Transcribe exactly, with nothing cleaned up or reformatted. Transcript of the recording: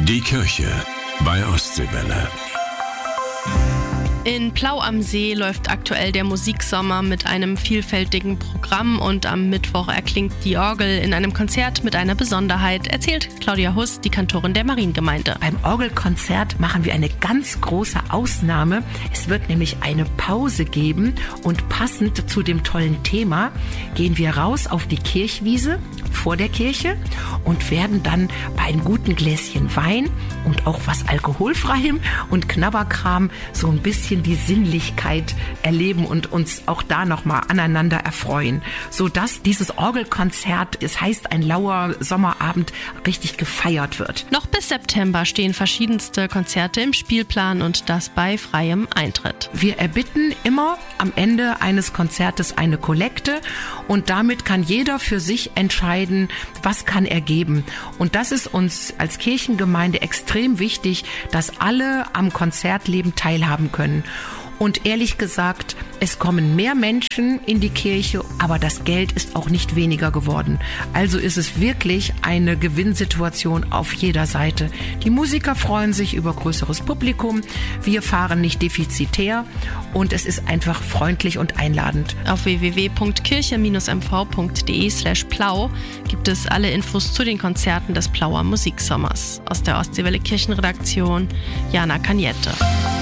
Die Kirche bei Ostseewelle. In Plau am See läuft aktuell der Musiksommer mit einem vielfältigen Programm und am Mittwoch erklingt die Orgel in einem Konzert mit einer Besonderheit, erzählt Claudia Huss, die Kantorin der Mariengemeinde. Beim Orgelkonzert machen wir eine ganz große Ausnahme. Es wird nämlich eine Pause geben und passend zu dem tollen Thema gehen wir raus auf die Kirchwiese vor der Kirche und werden dann bei einem guten Gläschen Wein und auch was Alkoholfreiem und Knabberkram so ein bisschen die Sinnlichkeit erleben und uns auch da nochmal aneinander erfreuen, sodass dieses Orgelkonzert, es heißt ein lauer Sommerabend, richtig gefeiert wird. Noch bis September stehen verschiedenste Konzerte im Spielplan und das bei freiem Eintritt. Wir erbitten immer am Ende eines Konzertes eine Kollekte und damit kann jeder für sich entscheiden, was kann er geben. Und das ist uns als Kirchengemeinde extrem wichtig, dass alle am Konzertleben teilhaben können. Und ehrlich gesagt, es kommen mehr Menschen in die Kirche, aber das Geld ist auch nicht weniger geworden. Also ist es wirklich eine Gewinnsituation auf jeder Seite. Die Musiker freuen sich über größeres Publikum, wir fahren nicht defizitär und es ist einfach freundlich und einladend. Auf w w w punkt kirche Bindestrich m v punkt d e slash plau gibt es alle Infos zu den Konzerten des Plauer Musiksommers. Aus der Ostseewelle Kirchenredaktion, Jana Kaniette.